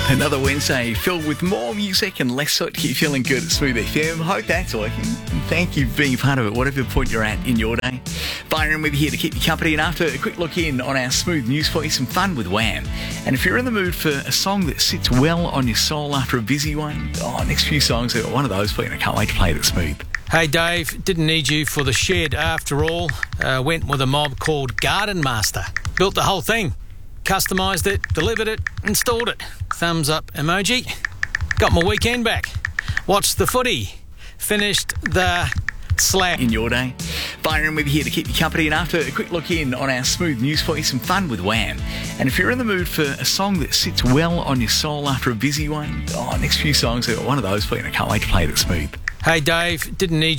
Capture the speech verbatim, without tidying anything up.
Another Wednesday filled with more music and less so to keep you feeling good at Smooth F M. Hope that's working. And thank you for being part of it, whatever point you're at in your day. Byron with you here to keep you company. And after a quick look in on our Smooth news for you, some fun with Wham. And if you're in the mood for a song that sits well on your soul after a busy one, oh, next few songs, I've got one of those for you and I can't wait to play it at Smooth. Hey Dave, didn't need you for the shed after all. Uh, went with a mob called Garden Master. Built the whole thing. Customised it, delivered it, installed it. Thumbs up emoji. Got my weekend back. Watched the footy. Finished the slap. In your day. Byron with you here to keep you company. And after a quick look in on our Smooth news for you, some fun with Wham. And if you're in the mood for a song that sits well on your soul after a busy one, oh, next few songs, I've got one of those for you and I can't wait to play it at Smooth. Hey Dave, didn't need